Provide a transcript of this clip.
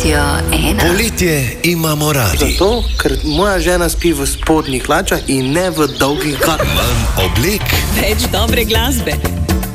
Radio 1. Poletje imamo radi. Zato, ker moja žena spi v spodnjih hlačah in ne v dolgih hlačah. Manj oblek Več dobre glasbe.